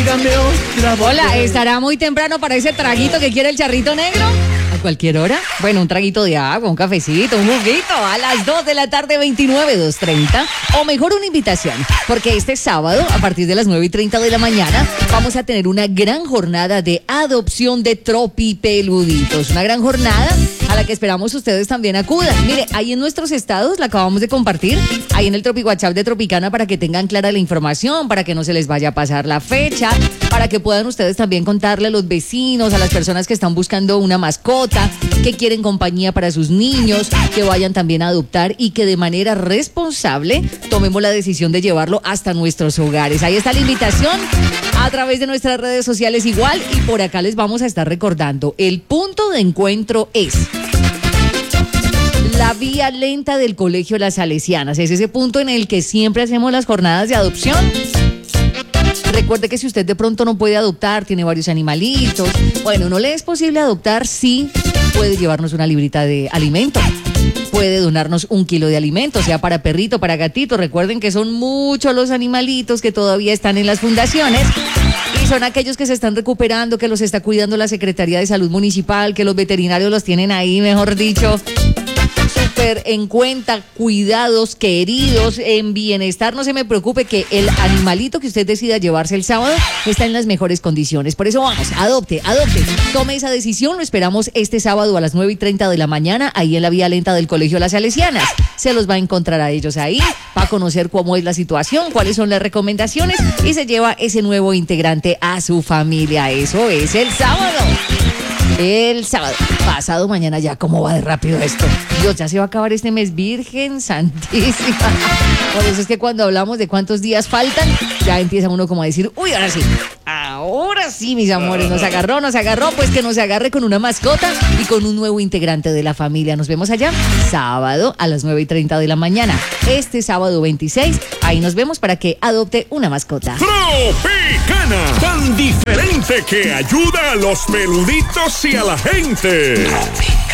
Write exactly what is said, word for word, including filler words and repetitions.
Tráigame otra botella. Hola, ¿estará muy temprano para ese traguito que quiere el charrito negro? ¿A cualquier hora? Bueno, un traguito de agua, un cafecito, un juguito a las dos de la tarde, veintinueve, dos treinta. O mejor una invitación, porque este sábado, a partir de las nueve y treinta de la mañana, vamos a tener una gran jornada de adopción de tropipeluditos. Una gran jornada a la que esperamos ustedes también acudan. Mire, ahí en nuestros estados, la acabamos de compartir, ahí en el Tropi WhatsApp de Tropicana, para que tengan clara la información, para que no se les vaya a pasar la fecha, para que puedan ustedes también contarle a los vecinos, a las personas que están buscando una mascota, que quieren compañía para sus niños, que vayan también a adoptar y que de manera responsable tomemos la decisión de llevarlo hasta nuestros hogares. Ahí está la invitación a través de nuestras redes sociales igual, y por acá les vamos a estar recordando. El punto de encuentro es la vía lenta del Colegio Las Salesianas. Es ese punto en el que siempre hacemos las jornadas de adopción. Recuerde que si usted de pronto no puede adoptar, tiene varios animalitos, bueno, no le es posible adoptar, sí puede llevarnos una librita de alimento, puede donarnos un kilo de alimento, sea para perrito, para gatito. Recuerden que son muchos los animalitos que todavía están en las fundaciones y son aquellos que se están recuperando, que los está cuidando la Secretaría de Salud Municipal, que los veterinarios los tienen ahí, mejor dicho, súper en cuenta, cuidados, queridos, en bienestar. No se me preocupe que el animalito que usted decida llevarse el sábado está en las mejores condiciones. Por eso vamos, adopte, adopte, tome esa decisión. Lo esperamos este sábado a las nueve y treinta de la mañana, ahí en la vía lenta del Colegio Las Salesianas. Se los va a encontrar a ellos ahí, va a conocer cómo es la situación, cuáles son las recomendaciones, y se lleva ese nuevo integrante a su familia. Eso es el sábado. El sábado, pasado mañana ya, ¿cómo va de rápido esto? Dios, ya se va a acabar este mes, Virgen Santísima. Por eso es que cuando hablamos de cuántos días faltan, ya empieza uno como a decir, uy, ahora sí, ahora sí, mis amores, nos agarró, nos agarró, pues que nos agarre con una mascota y con un nuevo integrante de la familia. Nos vemos allá, sábado a las nueve y treinta de la mañana. Este sábado veintiséis, ahí nos vemos para que adopte una mascota. Tropicana, tan diferente que ayuda a los peluditos y a la gente.